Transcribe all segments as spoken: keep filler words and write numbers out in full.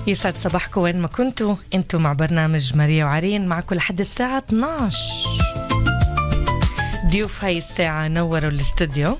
يسعد صباحكم وين ما كنتوا. انتوا مع برنامج ماريا وعرين معكم لحد الساعة اثناشر. ضيوف هاي الساعة نوروا الاستوديو.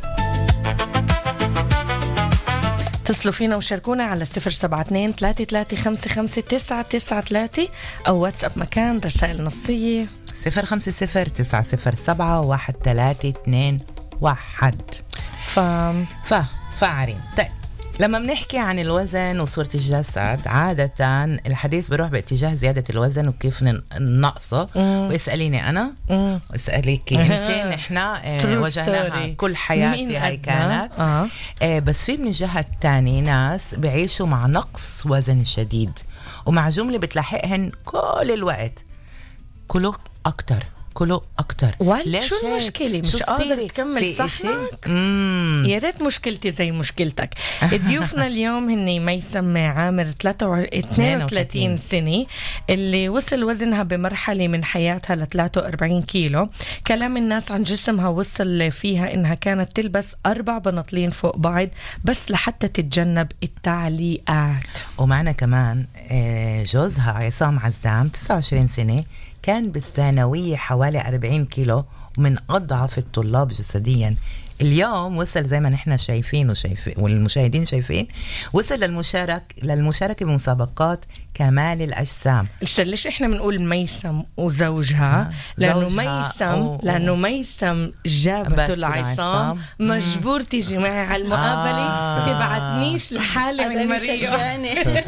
اتصلوا فينا وشاركونا على صفر سبعة اثنين ثلاثة ثلاثة خمسة خمسة تسعة تسعة ثلاثة أو واتساب مكان رسائل نصية صفر خمسة صفر تسعة صفر سبعة واحد ثلاثة اثنين واحد. ف... ف... فعرين. طيب لما بنحكي عن الوزن وصورة الجسد عادة الحديث بيروح باتجاه زيادة الوزن وكيف ننقصه. واسأليني أنا مم. واسأليكي أنت. نحنا وجهناها كل حياتي هاي كانت آه. آه بس في من الجهة الثانية ناس بعيشوا مع نقص وزن شديد ومع جملة بتلاحقهن كل الوقت كله أكتر كله أكتر. شو المشكلة؟ مش قادر تكمل صحنك؟ يا ريت مشكلتي زي مشكلتك. ضيوفنا اليوم هني ميسم عامر اثنين وثلاثين سنة اللي وصل وزنها بمرحلة من حياتها ل ثلاثة وأربعين كيلو. كلام الناس عن جسمها وصل فيها إنها كانت تلبس أربع بناطلين فوق بعض بس لحتى تتجنب التعليقات. ومعنا كمان جوزها عصام عزام تسعة وعشرين سنة كان بالثانوية حوالي أربعين كيلو ومن أضعف الطلاب جسديا. اليوم وصل زي ما نحن شايفين وشايفين والمشاهدين شايفين وصل للمشارك للمشاركة بمسابقات كمال الأجسام. ليش إحنا بنقول ميسم وزوجها؟ لأنه ميسم لأنه ميسم جابته العصام مجبور تيجي معي على المقابلة. آه. تبعتنيش لحالي من مريم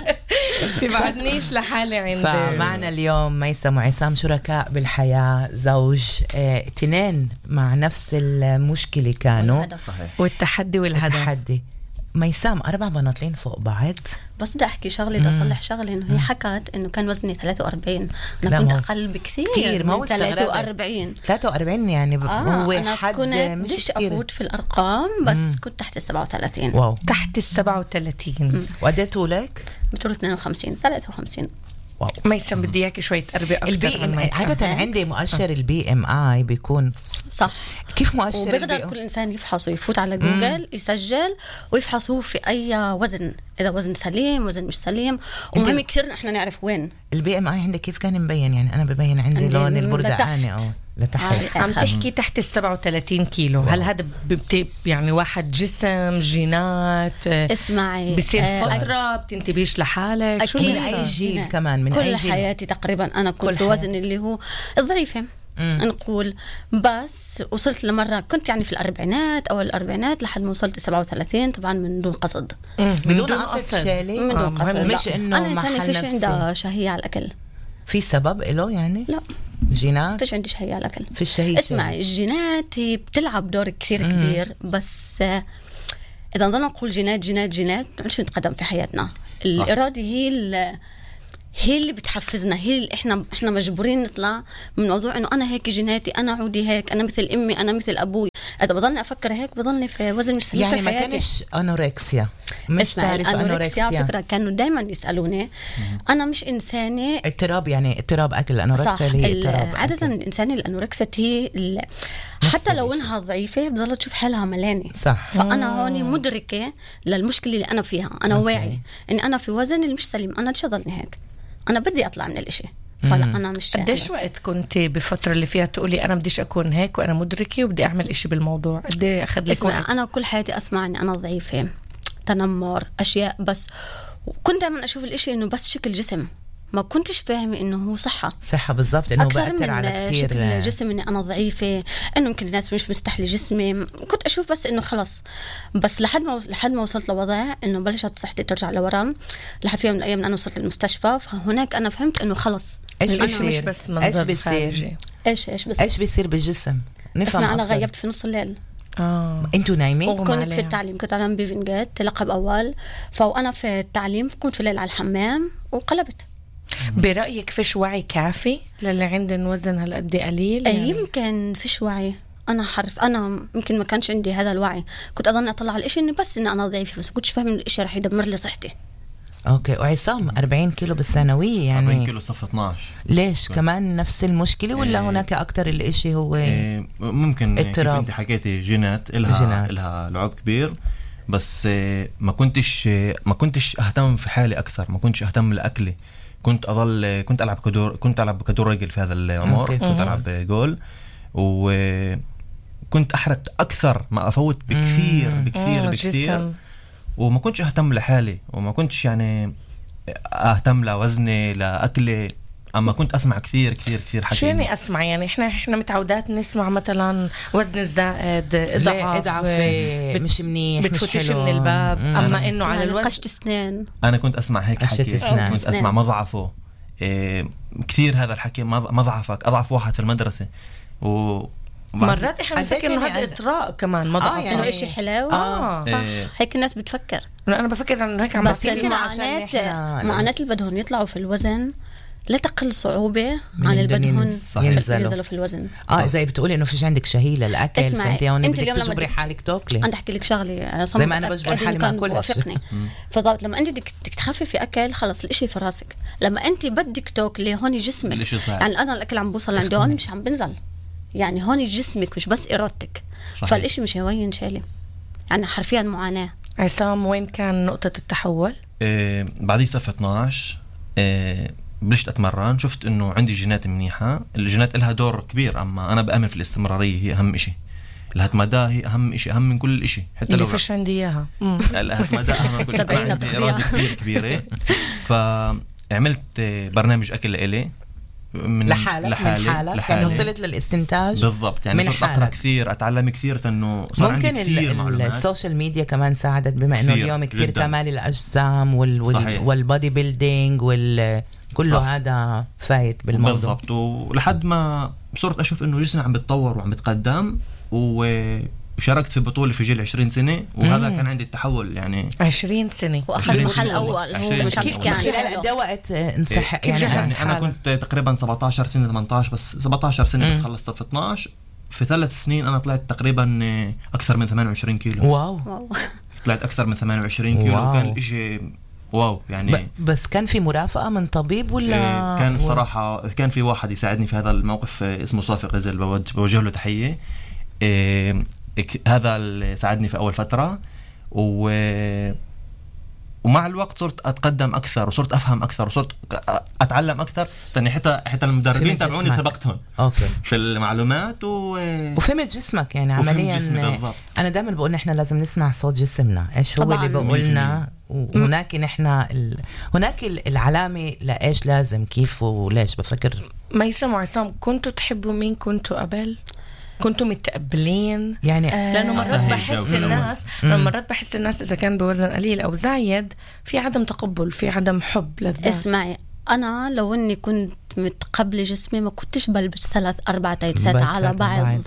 تبعتنيش لحالي عند. فمعنا اليوم ميسم وعصام شركاء بالحياة، زوج اه تنين مع نفس المشكلة كانوا والتحدي والهدف. التحدي. ميسام أربع بناطلين فوق بعض. بس بدي أحكي شغلة بدي أصلح شغلة إنه هي حكت إنه كان وزني ثلاثة وأربعين. أنا كنت أقل بكثير كتير. ما هو ثلاثة وأربعين ثلاثة وأربعين يعني آه هو أنا حد مش كتير. أفوت في الأرقام بس مم. كنت تحت السبعة وثلاثين. واو. تحت السبعة وثلاثين. وقدي طولك؟ بطول اثنين وخمسين ثلاثة وخمسين. واو. ما يسمى بدي اياك شوي تقربي اكثر. البي ام عاده عندي مؤشر البي ام اي بيكون صح. كيف مؤشر وبيقدر كل انسان يفحصه، يفوت على جوجل مم. يسجل ويفحص هو في اي وزن، اذا وزن سليم وزن مش سليم. ومهم كثير احنا نعرف وين البي ام اي عندك. كيف كان مبين يعني؟ انا ببين عندي, عندي لون البردقاني او لتحت. عم تحكي تحت السبعة وثلاثين كيلو. واو. هل هذا ببت... يعني واحد جسم جينات؟ اسمعي بصير فترة بتنتبهش لحالك؟ شو من أي جيل كمان؟ من كل أي جيل؟ حياتي تقريبا أنا كنت في وزن اللي هو الظريفة نقول. بس وصلت لمرة كنت يعني في الأربعينات أو الأربعينات لحد ما وصلت سبعة وثلاثين طبعا من دون قصد. بدون قصد شالي؟ من دون قصد. مش إنه أنا إنسانة فيش عندها شهية على الأكل. في سبب له يعني؟ لا جينات؟ فيش عندي شهية على الأكل. في الشهية. اسمعي الجينات هي بتلعب دور كثير مم. كبير. بس إذا نضلنا نقول جينات جينات جينات نعيش نتقدم في حياتنا. الإرادة هي اللي هي اللي بتحفزنا، هي اللي احنا احنا مجبورين نطلع من موضوع انه انا هيك جيناتي، انا عودي هيك، انا مثل امي، انا مثل ابوي. اذا بضلني افكر هيك بضلني في وزن مش سليم يعني في ما حياتي. كانش انوركسيا. مش تعرف انوركسيا على فكره كانوا دايما يسالوني مم. انا مش انسانه اضطراب، يعني اضطراب اكل. الانوركسيا هي اضطراب عاده أكل. الانسانه الانوركسيا هي حتى لو انها ضعيفه بضلها تشوف حالها ملانه. صح. فانا هون مدركه للمشكله اللي انا فيها. انا أوكي. واعي اني انا في وزن اللي مش سليم. انا ليش اضلني هيك؟ أنا بدي أطلع من الإشي. فلا أنا مش. قديش وقت كنت بفترة اللي فيها تقولي أنا بديش أكون هيك وأنا مدركة وبدي أعمل إشي بالموضوع؟ قدي أخذ لك وقت؟ أنا كل حياتي أسمعني أنا ضعيفة، تنمر، أشياء. بس كنت دائما أشوف الإشي إنه بس شكل جسم. ما كنتش فاهمة إنه هو صحة صحة بالضبط. إنه بأثر على كتير شكل جسم، إني أنا ضعيفة، إنه يمكن الناس مش مستحلي جسمي. كنت أشوف بس إنه خلص. بس لحد ما لحد ما وصلت لوضع إنه بلشت صحتي ترجع لورا. لحد في يوم من الأيام أنا وصلت للمستشفى. فهناك أنا فهمت إنه خلص إيش بيصير؟ مش بس منظر خارجي. إيش إيش بس إيش بيصير بالجسم؟ نفهم. أنا غيبت في نص الليل. آه. أنتوا نايمين؟ كنت في التعليم، كنت على بيفنجات تلقب أول. فأنا في التعليم كنت في الليل على الحمام وقلبت. برأيك فيش وعي كافي للي عندن وزن هالقد قليل؟ يعني؟ يمكن فيش وعي. أنا حرف أنا يمكن ما كانش عندي هذا الوعي. كنت أظن أطلع الإشي إنه بس إن أنا ضعيفة، بس كنتش فاهم الإشي رح يدمر لي صحتي. اوكي. وعصام أربعين كيلو بالثانوية يعني أربعين كيلو صف اثناشر. ليش كمان نفس المشكلة ولا إيه هناك أكتر الإشي هو إيه ممكن اضطراب؟ كيف انت حكيتي جينات إلها جينات. إلها لعب كبير. بس ما كنتش ما كنتش اهتم في حالي اكثر، ما كنتش اهتم لاكلي. كنت اضل كنت العب كدور كنت العب كدور رجل في هذا العمر. كنت العب جول وكنت احرق اكثر ما افوت بكثير بكثير بكثير، وما كنتش اهتم لحالي، وما كنتش يعني اهتم لوزني لاكلي. اما كنت اسمع كثير كثير كثير حكي. شو يعني اسمع؟ يعني احنا احنا متعودات نسمع مثلا وزن الزائد، اضعف اضعف بت... مش منيح، بتفوتش من الباب. مم. اما انه على الوزن قشط اسنان، انا كنت اسمع هيك حكي، كنت اسمع مضعفه إيه كثير. هذا الحكي مضعفك، اضعف واحد في المدرسه. و مرات احنا بنفكر انه هذا اطراء كمان مضعف، اه يعني اشي حلو. اه صح. إيه. هيك الناس بتفكر. انا بفكر انه هيك عم بس المعاناة معاناة اللي بدهم يطلعوا في الوزن لا تقل صعوبة عن اللي بدهم ينزلوا في الوزن. اه زي بتقولي انه فيش عندك شهية للاكل، فانت هون بدك تجبري حالك تاكلي. انا احكي لك شغلة زي ما انا بجبر حالي ما اكلش. فضبط لما انت بدك تخففي اكل خلص الاشي في راسك. لما انت بدك تاكلي هون جسمك، يعني انا الاكل عم بوصل عند هون مش عم بنزل، يعني هون جسمك مش بس ارادتك. فالاشي مش هوين شالي، يعني حرفيا معاناة. عصام وين كان نقطة التحول؟ إيه بعد صف اثناشر إيه بلشت أتمرن، شفت إنه عندي جينات منيحة. الجينات لها دور كبير، أما أنا بأمن في الاستمرارية، هي أهم إشي. الهتمدى هي أهم إشي، أهم من كل إشي. حتى لو فيش عندي إياها الهتمدى أهم من كل إشي. عندي إرادة كبير كبيرة. فعملت برنامج أكل لإلي من لحالك لحالي. من حالك لحالي. يعني وصلت للاستنتاج بالضبط. يعني صرت أقرأ كثير، أتعلم كثير، إنه صار عندي كثير معلومات. السوشيال ميديا كمان ساعدت، بما إنه اليوم كثير كمال الأجسام وال وال والبودي بيلدينج وال كله صح. هذا فايت بالموضوع بالضبط. ولحد ما صرت أشوف إنه جسمي عم بتطور وعم بتقدم، وشاركت في بطولة في جيل عشرين سنة، وهذا مم. كان عندي التحول. يعني عشرين سنة وأخذ محل أول. هو مش عم يحكي عن خلال قد وقت انصح يعني, يعني أنا كنت تقريبا سبعتاشر سنة ثمانية عشر بس سبعتاشر سنة مم. بس خلصت صف اثناشر. في ثلاث سنين أنا طلعت تقريبا أكثر من ثمانية وعشرين كيلو. واو, واو. طلعت أكثر من ثمانية وعشرين كيلو. واو. كان الإشي واو يعني. بس كان في مرافقة من طبيب ولا؟ إيه كان الصراحة كان في واحد يساعدني في هذا الموقف اسمه صافي غزل، بوجه له تحية. إيه هذا اللي ساعدني في أول فترة، و... ومع الوقت صرت أتقدم أكثر، وصرت أفهم أكثر، وصرت أتعلم أكثر. تاني حتى حتى المدربين تبعوني سبقتهم أوكي. في المعلومات و... وفهمت جسمك يعني عمليا. أنا دائما بقول نحن لازم نسمع صوت جسمنا، إيش هو اللي بقولنا. وهناك نحن ال... هناك العلامة لإيش لازم كيف وليش. بفكر ميسم وعصام، كنتوا تحبوا مين كنتوا قبل؟ كنتوا متقبلين؟ يعني آه لأنه مرات بحس الناس لأنه مرات بحس الناس إذا كان بوزن قليل أو زايد في عدم تقبل، في عدم حب للذات. اسمعي، أنا لو إني كنت متقبلة جسمي ما كنتش بلبس ثلاث أربع تايتسات على بعض.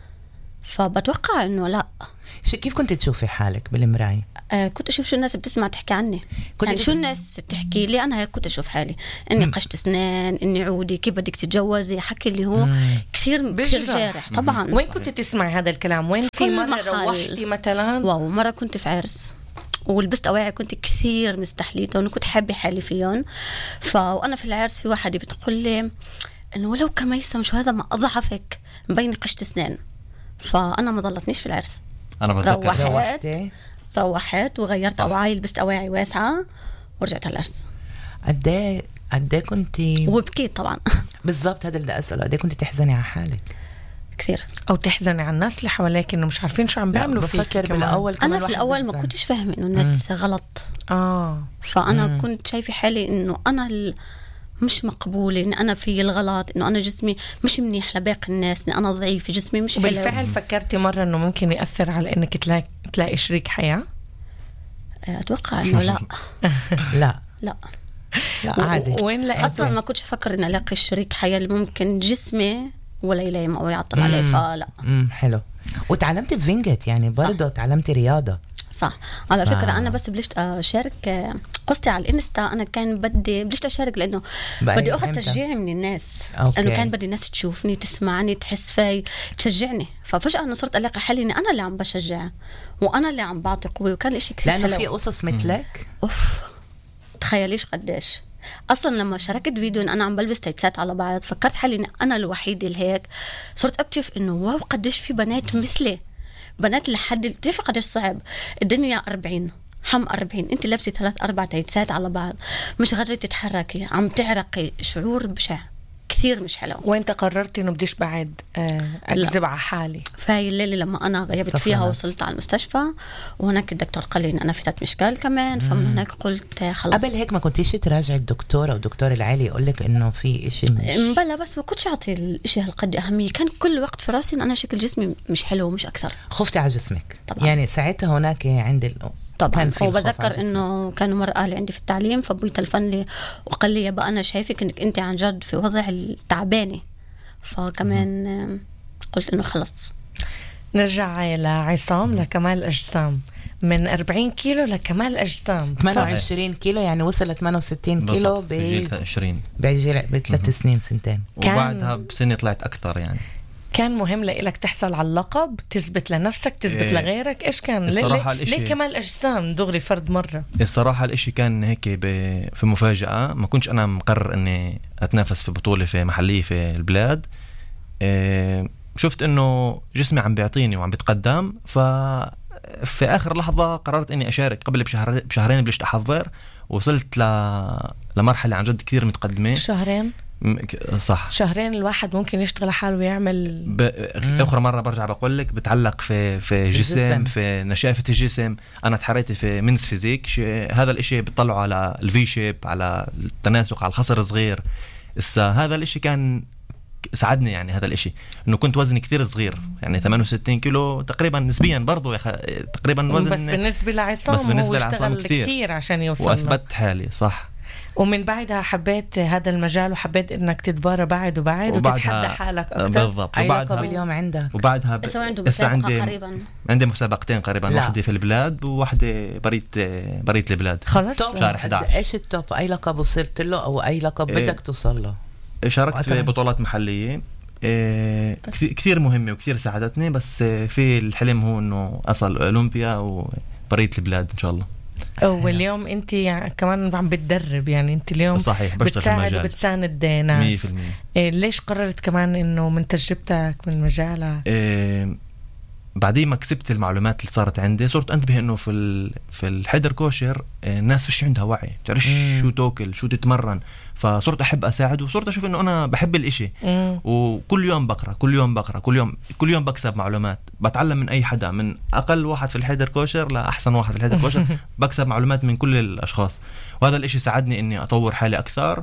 فبتوقع إنه لا. كيف كنت تشوفي حالك بالمراية؟ آه كنت أشوف شو الناس بتسمع تحكي عني، يعني شو الناس تحكي لي. أنا هيك كنت أشوف حالي، إني قشط أسنان، إني عودي، كيف بدك تتجوزي، حكي اللي هو كثير كثير جارح. طبعا وين كنت تسمعي هذا الكلام؟ وين في مرة روحتي مثلا؟ واو مرة كنت في عرس ولبست أواعي كنت كثير مستحليتهم وكنت حابة حالي فيهم. فأنا في العرس في واحدة بتقول لي إنه ولو كميسم شو هذا ما أضعفك مبين قشط أسنان. فأنا ما ضلتنيش في العرس. أنا بتذكر روحت روحت وغيرت أواعي، لبست أواعي واسعة ورجعت العرس. قديه قديه كنتي؟ وبكيت طبعا. بالضبط هذا اللي بدي أسأله، قديه كنتي تحزني على حالك؟ كثير. او تحزني على الناس اللي حواليك انه مش عارفين شو عم بيعملوا فيك. بفكر بالاول انا في الاول ما كنتش فاهمه انه الناس مم. غلط. اه فانا مم. كنت شايفه حالي انه انا مش مقبوله، ان انا في الغلط، انه انا جسمي مش منيح لباقي الناس، ان انا ضعيف، جسمي مش حلو. بالفعل فكرتي مره انه ممكن ياثر على انك تلاقي تلاقي شريك حياه؟ اتوقع انه لا لا لا لا عادي. وين لا اصلا ما كنتش افكر اني الاقي الشريك حياه اللي ممكن جسمي ولا يلايم او يعطل عليه. فلا امم حلو. وتعلمت بفينجت يعني برضه تعلمتي رياضه صح. على فكره ف... انا بس بلشت اشارك قصتي على الانستا. انا كان بدي بلشت اشارك لانه بدي اخذ تشجيع من الناس. أوكي. انه كان بدي الناس تشوفني، تسمعني، تحس في، تشجعني. ففجاه انا صرت الاقي حالي اني انا اللي عم بشجع وانا اللي عم بعطي قوه، وكان الشيء كثير لانه في قصص مثلك. اوف تخيليش قديش. اصلا لما شاركت فيديو ان انا عم بلبس تايتسات على بعض فكرت حالي ان انا الوحيده اللي هيك. صرت اكتشف انه واو قديش في بنات مثلي بنات لحد بتعرفي قديش صعب الدنيا أربعين حم أربعين انت لابسه ثلاث اربع تيتسات على بعض مش قادره تتحركي عم تعرقي شعور بشع كثير مش حلو. وانت قررتي انه بديش بعد اكذب على حالي؟ فهي الليله لما انا غيبت فيها وصلت على المستشفى وهناك الدكتور قال لي ان انا فتت مشكال كمان. فمن هناك قلت خلص. قبل هيك ما كنتيش تراجعي الدكتور او دكتور العالي يقول لك انه في شيء مش بلا بس ما كنتش اعطي الشيء هالقد اهميه. كان كل وقت في راسي ان انا شكل جسمي مش حلو مش اكثر. خفتي على جسمك طبعا. يعني ساعتها هناك عند ال... طبعا. وبذكر انه كانوا مرأة اللي عندي في التعليم فابوي تلفن لي وقال لي يابا انا شايفك انك انت عن جد في وضع التعبانه. فكمان قلت انه خلص. نرجع لعصام لكمال الاجسام من أربعين كيلو لكمال الاجسام ثمانية وعشرين كيلو يعني وصل ل ثمانية وستين كيلو ب عشرين بثلاث سنين سنتين وبعدها بسنه طلعت اكثر. يعني كان مهم لإلك تحصل على اللقب تثبت لنفسك تثبت إيه لغيرك؟ إيش كان ليه, ليه كمال الأجسام دغري فرد مرة؟ الصراحة الإشي كان هيك في مفاجأة. ما كنتش أنا مقرر أني أتنافس في بطولة في محلية في البلاد. إيه شفت أنه جسمي عم بيعطيني وعم بيتقدم. ففي آخر لحظة قررت أني أشارك. قبل بشهر بشهرين بلشت أحضر وصلت ل... لمرحلة عن جد كثير متقدمة. شهرين صح شهرين الواحد ممكن يشتغل حاله ويعمل ب... اخرى مره برجع بقول لك بتعلق في في جسم الجسم. في نشافه الجسم. انا تحريت في منز فيزيك ش... هذا الاشي بتطلعوا على الفي شيب على التناسق على الخصر الصغير. اسا هذا الاشي كان ساعدني. يعني هذا الاشي انه كنت وزني كثير صغير يعني ثمانية وستين كيلو تقريبا نسبيا برضو يا خ... تقريبا وزن بس بالنسبه لعصام بس بالنسبه هو اشتغل كثير. كثير عشان يوصل واثبت حالي صح. ومن بعدها حبيت هذا المجال وحبيت انك تتبارى بعد وبعد وتتحدى حالك اكثر. بالضبط. اي لقب اليوم عندك؟ وبعدها ب... لسه عندي قريبا عندي مسابقتين قريبا. واحده في البلاد وواحده بريت بريت البلاد خلص شهر أحد عشر. ايش التوب؟ اي لقب وصلت له او اي لقب إيه بدك توصل له؟ شاركت في بطولات محليه إيه كثير مهمه وكثير ساعدتني. بس في الحلم هو انه اصل اولمبيا وبريت البلاد ان شاء الله. واليوم انت يعني كمان عم بتدرب. يعني انت اليوم صحيح بتساعد وبتساند ناس. مية بالمية. إيه ليش قررت كمان انه من تجربتك من مجالك إيه بعدين ما كسبت المعلومات اللي صارت عندي صرت انتبه انه في ال... في الحيدر كوشر الناس فيش عندها وعي تعرفش شو تاكل شو تتمرن. فصرت احب اساعد وصرت اشوف انه انا بحب الاشي. مم. وكل يوم بقرا كل يوم بقرا كل يوم كل يوم بكسب معلومات. بتعلم من اي حدا من اقل واحد في الحيدر كوشر لاحسن واحد في الحيدر كوشر. بكسب معلومات من كل الاشخاص وهذا الاشي ساعدني اني اطور حالي اكثر.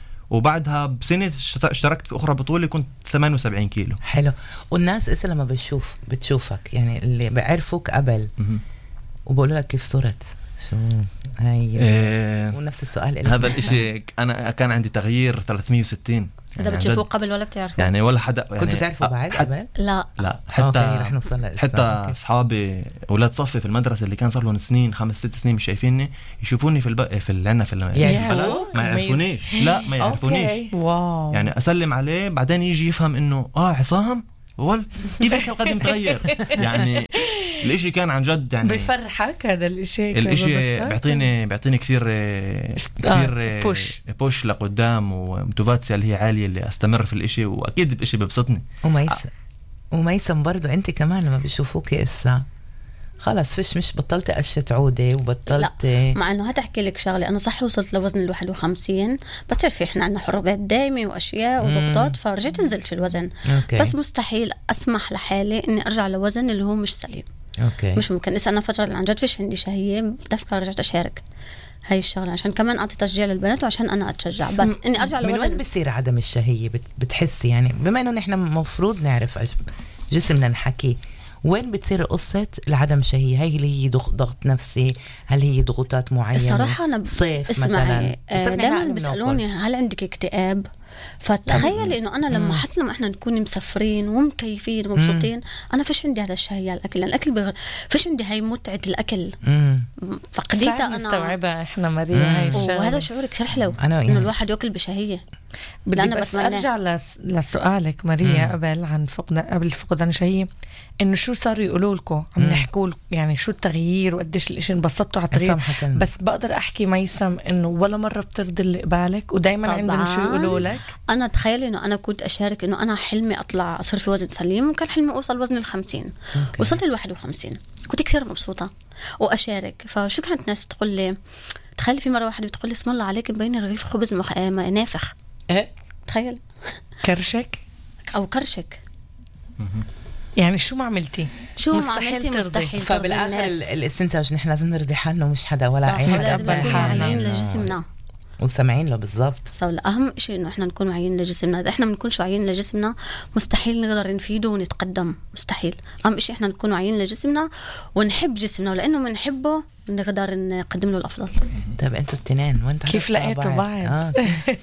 وبعدها بسنة اشتركت في أخرى بطولة كنت ثمانية وسبعين كيلو. حلو. والناس إسا لما بتشوف بتشوفك يعني اللي بعرفوك قبل وبقولوا لك كيف صرت شو هاي إيه ونفس السؤال هذا الاشي أنا كان عندي تغيير ثلاثمية وستين. هذا يعني بتشوفوه قبل ولا بتعرفوا؟ يعني ولا حدا يعني كنتوا تعرفوا بعد قبل؟ لا لا حتى رح نوصل حتى أصحابي أولاد صفي في المدرسة اللي كان صار لهم سنين خمس ست سنين مش شايفيني يشوفوني في الب... في العنا في البلد ما يعرفونيش. لا ما يعرفونيش. واو. يعني أسلم عليه بعدين يجي يفهم إنه آه عصام وال كيف هيك القدم تغير. يعني الاشي كان عن جد يعني بفرحك هذا الاشي. الاشي بيعطيني بيعطيني كثير كثير بوش بوش لقدام وموتيفاتسيا اللي هي عاليه اللي استمر في الاشي. واكيد الاشي ببسطني. وميسم وميسم برضو انت كمان لما بيشوفوك اسا خلص فيش مش بطلت أشياء عودة وبطلت. لا مع انه هتحكي لك شغله انا صح وصلت لوزن الواحد وخمسين بس تعرفي احنا عندنا حروبات دايمه واشياء وضغوطات فرجعت نزلت في الوزن. أوكي. بس مستحيل اسمح لحالي اني ارجع لوزن اللي هو مش سليم. أوكي. مش ممكن. لسه انا فتره عن جد فيش عندي شهيه بتفكر رجعت اشارك هاي الشغله عشان كمان اعطي تشجيع للبنات وعشان انا اتشجع. بس اني ارجع لوزن. من وين بصير عدم الشهيه بتحسي يعني بما انه نحن مفروض نعرف جسمنا نحكي وين بتصير قصة العدم الشهية؟ هي اللي هي ضغط نفسي؟ هل هي ضغوطات معينة؟ الصراحة أنا صيف مثلا دائما بيسألوني هل عندك اكتئاب؟ فتخيلي إنه أنا لما حتى لما إحنا نكون مسافرين ومكيفين ومبسوطين أنا فيش عندي هذا الشهية على الأكل. الأكل بغ... فيش عندي هاي متعة الأكل. فقديتها أنا مستوعبة إحنا ماريا هاي الشغلة. وهذا شعور كثير حلو إنه الواحد يأكل بشهية. بدي بس ارجع لس... لسؤالك ماريا مم. قبل عن فقدان قبل فقدان الشهية، انه شو صاروا يقولوا لكم عم نحكوا يعني شو التغيير وقديش الاشي انبسطتوا على الطريق. بس بقدر احكي ميسم انه ولا مرة بترضي اللي قبالك ودايما عندهم شو يقولوا لك. انا تخيل انه انا كنت اشارك انه انا حلمي اطلع اصير في وزن سليم، وكان حلمي اوصل وزن الخمسين. أوكي. وصلت الواحد وخمسين، كنت كثير مبسوطة واشارك. فشو كانت ناس تقول لي، تخيل في مرة واحدة بتقول لي اسم الله عليك مبين رغيف خبز مخ... نافخ. ايه تخيل كرشك او كرشك. يعني شو ما عملتي شو ما عملتي مستحيل. فبالاخر الاستنتاج نحن لازم نرضي حالنا ومش حدا ولا اي حدا. لازم نكون واعيين لجسمنا وسامعين له بالضبط. صار اهم شيء انه احنا نكون واعيين لجسمنا. اذا احنا ما بنكونش واعيين لجسمنا مستحيل نقدر نفيده ونتقدم، مستحيل. اهم شيء احنا نكون واعيين لجسمنا ونحب جسمنا، ولانه بنحبه نقدر نقدم له الافضل. طيب انتوا الاثنين وين كيف لقيتوا بعض؟ آه.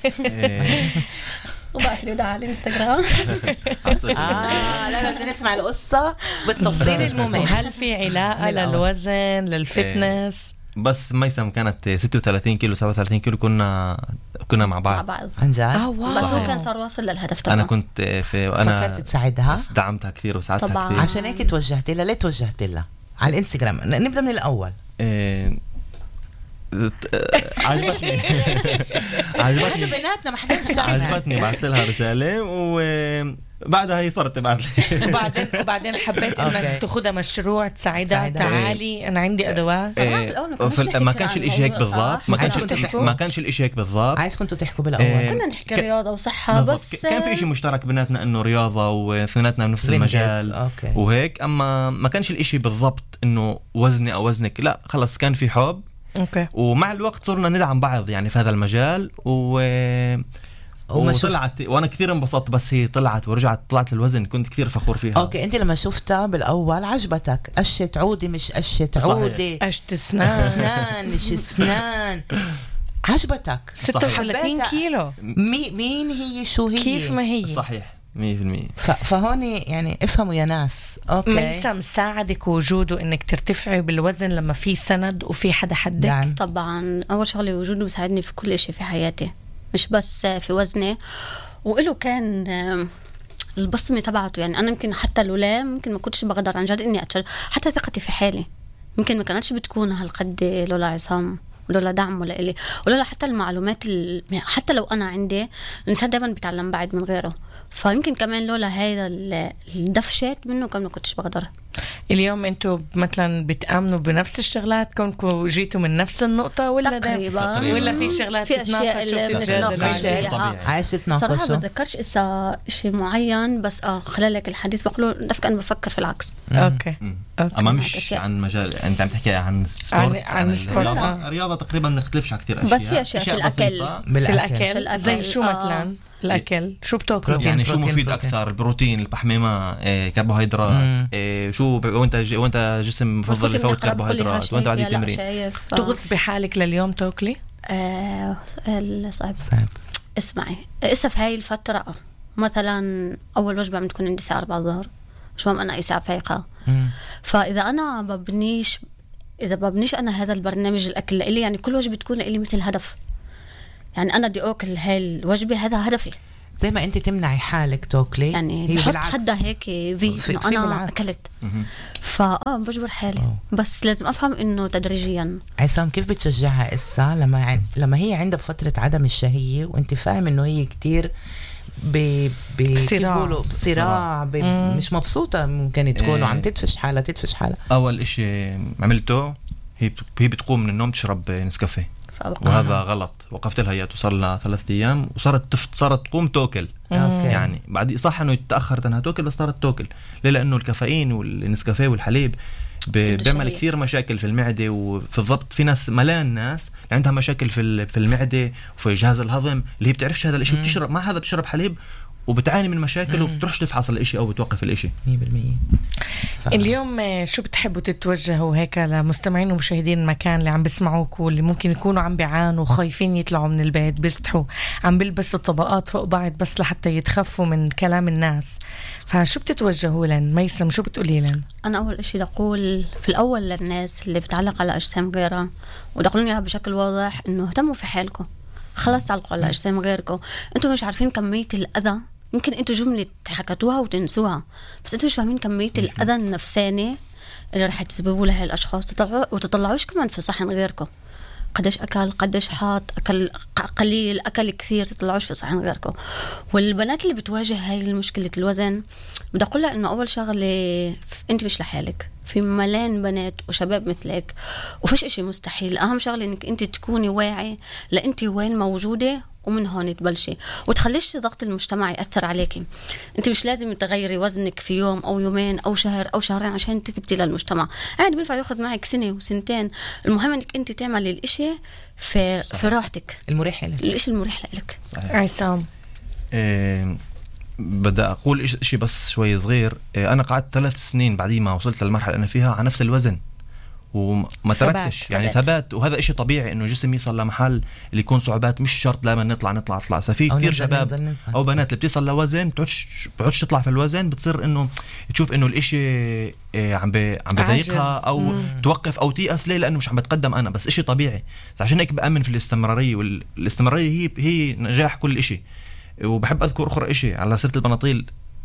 وبعت لي على الانستغرام. اه لا لا بدنا نسمع القصه بالتفصيل الممل. هل في علاقه للوزن للفتنس؟ بس ميسم كانت ستة وثلاثين كيلو سبعة وثلاثين كيلو، كنا كنا مع بعض مع بعض عن جد. آه بس هو كان صار واصل للهدف تبعه. انا كنت في انا فكرت تساعدها، دعمتها كثير وساعدتها طبعاً. كثير. عشان هيك توجهت لها. ليه توجهت لها على الانستغرام؟ نبدا من الاول. إيه... عجبتني عجبتني بيناتنا ما حدا عجبتني، بعثت لها رساله وبعدها هي صارت تبعت لي. وبعدين وبعدين حبيت انك تاخذها مشروع تساعدها. تعالي انا عندي ادوات. ما كانش الاشي هيك بالضبط، ما كانش ما كانش الاشي هيك بالضبط. عايز كنتوا تحكوا بالاول. كنا نحكي رياضه وصحه بس كان في اشي مشترك بيناتنا انه رياضه واثنيناتنا بنفس المجال وهيك. اما ما كانش الاشي بالضبط انه وزني او وزنك، لا خلص كان في حب. اوكي. ومع الوقت صرنا ندعم بعض يعني في هذا المجال و وطلعت وانا كثير انبسطت. بس هي طلعت ورجعت طلعت الوزن، كنت كثير فخور فيها. اوكي. انت لما شفتها بالاول عجبتك؟ قشة عودي مش قشة عودي، قشة اسنان اسنان مش اسنان. عجبتك ستة وثلاثين كيلو. مي مين هي شو هي كيف ما هي صحيح مية بالمية. فهون يعني افهموا يا ناس. اوكي. ميسم ساعدك وجوده انك ترتفعي بالوزن لما في سند وفي حدا حدك؟ يعني. طبعا اول شغله وجوده بيساعدني في كل شيء في حياتي، مش بس في وزني. وإله كان البصمه تبعته. يعني انا يمكن حتى لولا ممكن ما كنتش بقدر عن جد اني اتشجع، حتى ثقتي في حالي يمكن ما كانتش بتكون هالقد لولا عصام ولولا دعم ولا إلي ولولا حتى المعلومات ال... حتى لو أنا عندي الإنسان دايما بيتعلم بعد من غيره. فيمكن كمان لولا هذا الدفشات منه كم ما كنتش بقدر. اليوم انتوا مثلا بتآمنوا بنفس الشغلات كونكم جيتوا من نفس النقطة ولا تقريبا ده ولا في شغلات في أشياء اللي بنتناقش فيها؟ عايش تتناقشوا؟ صراحة ما بتذكرش إسا شيء معين، بس آه خلال لك الحديث بقوله نفك أنا بفكر في العكس. أوكي. أما مش عن مجال، أنت عم تحكي عن سبورت، عن, عن الرياضة. رياضة تقريبا بنختلفش على كثير أشياء، بس في أشياء, أشياء في الأكل في الأكل زي شو مثلا الأكل شو بتاكلوا؟ يعني شو مفيد بروتين. أكثر البروتين، البحميمة، إيه، كربوهيدرات، إيه، شو وانت ج... وانت جسم مفضل يفوت كربوهيدرات وانت عادي تمرين. ف... تغصبي حالك لليوم تاكلي؟ آه سؤال صعب. اسمعي اسا في هاي الفترة مثلا أول وجبة بتكون عندي الساعة أربعة الظهر، شو أنا أي ساعة فايقة. فإذا أنا ببنيش إذا ببنيش أنا هذا البرنامج الأكل لإلي، يعني كل وجبة تكون لإلي مثل هدف. يعني أنا بدي أكل هاي الوجبة، هذا هدفي. زي ما أنت تمنعي حالك تاكلي، يعني بحط حدا هيك في إنه أنا بالعكس. أكلت فآه بجبر حالي. أوه. بس لازم أفهم إنه تدريجيا. عصام كيف بتشجعها إسا لما ع... لما هي عندها فترة عدم الشهية وأنت فاهم إنه هي كتير ب ب صراع بصراع ب... مش مبسوطة ممكن تكون إيه. وعم تدفش حالها تدفش حالها. أول إشي عملته هي هي بتقوم من النوم تشرب نسكافيه، وهذا آه. غلط. وقفت لها، هي توصل لها ثلاث أيام وصارت تفت صارت تقوم توكل. أوكي. يعني بعد صح إنه تأخرت أنها توكل بس صارت توكل. ليه؟ لأنه الكافيين والنسكافيه والحليب بيعمل كثير مشاكل في المعدة. وفي الضبط في ناس ملان ناس عندها مشاكل في في المعدة وفي جهاز الهضم اللي هي بتعرفش هذا الإشي، بتشرب مع هذا بتشرب حليب وبتعاني من مشاكل وبتروحش تفحص الإشي أو بتوقف الإشي. مية بالمية. اليوم شو بتحبوا تتوجهوا هيك لمستمعين ومشاهدين المكان اللي عم بيسمعوك واللي ممكن يكونوا عم بيعانوا خايفين يطلعوا من البيت، بيستحوا، عم بيلبسوا طبقات فوق بعض بس لحتى يتخفوا من كلام الناس، فشو بتتوجهوا لن؟ ميسم شو بتقولي لن؟ أنا أول إشي أقول في الأول للناس اللي بتعلق على أجسام غيرها، ودقلوني إياها بشكل واضح إنه اهتموا في حالكم. خلاص تعلقوا على أجسام غيركم. أنتم مش عارفين كمية الأذى، يمكن أنتم جملة حكتوها وتنسوها، بس أنتم مش فاهمين كمية الأذى النفساني اللي رح تسببوا لها الأشخاص. تطلعوا وتطلعوش كمان في صحن غيركم، قديش أكل، قديش حاط، أكل قليل، أكل كثير، تطلعوش في صحن غيركم. والبنات اللي بتواجه هاي المشكلة الوزن، بدي أقول لها إنه أول شغلة أنت مش لحالك، في ملان بنات وشباب مثلك، وفيش إشي مستحيل. أهم شغلة إنك أنت تكوني واعي لأنت وين موجودة، ومن هون تبلشي وتخليش ضغط المجتمع يأثر عليكي. انت مش لازم تغيري وزنك في يوم او يومين او شهر او شهرين عشان تثبتي للمجتمع، عادي بينفع ياخذ معك سنه وسنتين. المهم انك انت تعملي الاشي في صحيح. في راحتك المريح لك، الاشي المريح لك. عصام إيه بدي اقول شيء بس شوي صغير. إيه انا قعدت ثلاث سنين بعدين ما وصلت للمرحله اللي انا فيها على نفس الوزن وما تركتش، يعني ثبات. وهذا إشي طبيعي انه جسمي يصل لمحل اللي يكون صعوبات، مش شرط دائما نطلع نطلع نطلع. في كثير شباب نزل نزل او بنات اللي بتصل لوزن بتقعدش بتقعدش تطلع في الوزن، بتصير انه تشوف انه الإشي إيه عم بي عم بضايقها او مم. توقف او تيأس. ليه؟ لانه مش عم بتقدم انا، بس إشي طبيعي. عشان هيك بأمن في الاستمراريه، والاستمراريه هي هي نجاح كل إشي. وبحب اذكر اخر إشي على سيرة البناطيل.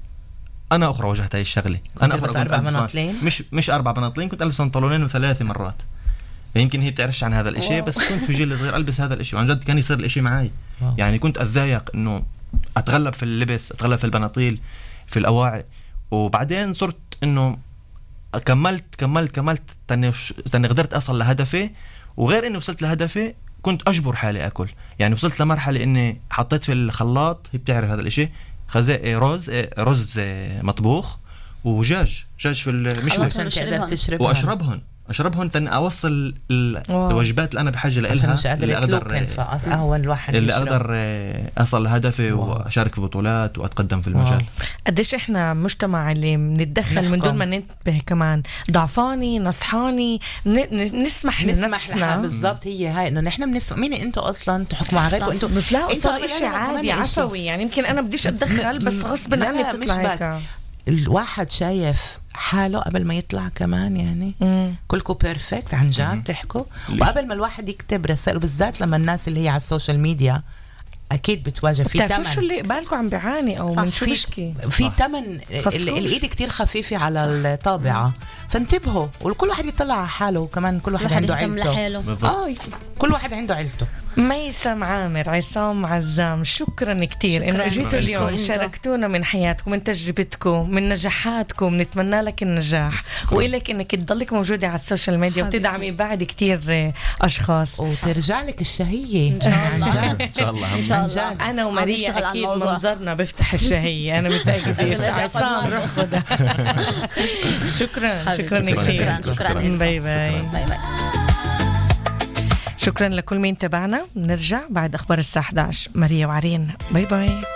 انا اخرى واجهت هاي الشغله. انا اخرى اربع بناطلين، مش مش اربع بناطلين، كنت البس بنطلونين وثلاثه مرات. يمكن هي بتعرفش عن هذا الاشي، بس كنت في جيل صغير البس هذا الاشي، وعن جد كان يصير الاشي معي. يعني كنت اتضايق انه اتغلب في اللبس، اتغلب في البناطيل، في الاواعي. وبعدين صرت انه كملت كملت كملت تاني, تاني قدرت اصل لهدفي. وغير اني وصلت لهدفي كنت اجبر حالي اكل. يعني وصلت لمرحله اني حطيت في الخلاط، هي بتعرف هذا الاشي، خزاء رز رز مطبوخ ودجاج دجاج في المشوي عشان تقدر تشربهم واشربهم اشربهم تن اوصل الوجبات اللي انا بحاجه لها، عشان مش قادر اتلوكن فاول واحد اللي اقدر اصل لهدفي واشارك في بطولات واتقدم في المجال. قديش احنا مجتمع اللي بنتدخل من دون ما ننتبه، كمان ضعفاني نصحاني نسمح لنفسنا. بالضبط، هي هاي انه نحن بنسمع. مين انتوا اصلا تحكموا على غيركم؟ انتوا بس لا صار شيء عادي عفوي، يعني يمكن انا بديش اتدخل بس غصب عني بتطلع هيك. الواحد شايف حاله قبل ما يطلع كمان، يعني مم. كلكم بيرفكت عن جد تحكوا. وقبل ما الواحد يكتب رسائل، بالذات لما الناس اللي هي على السوشيال ميديا اكيد بتواجه في ثمن. بتعرفوا شو اللي بالكم عم بيعاني او من شو بشكي، في ثمن. الايد كتير خفيفه على الطابعه، فانتبهوا. وكل واحد يطلع على حاله، وكمان كل واحد عنده عيلته. اه كل واحد عنده عيلته. ميسم عامر، عصام عزام، شكرا كتير انه اجيتوا اليوم شاركتونا من حياتكم، من تجربتكم، من نجاحاتكم. نتمنى لك النجاح وإلك انك تضلك موجوده على السوشيال ميديا وتدعمي بعد كتير اشخاص وترجع لك الشهيه ان شاء الله. ان شاء الله ان شاء الله. انا وماريا اكيد منظرنا بيفتح الشهيه. انا متاكده. عصام روح خدها. شكرا شكرا كثير. شكرا. باي باي. باي باي. شكرا لكل مين تابعنا. نرجع بعد أخبار الساعة إحدى عشر. ماريا وعرين، باي باي.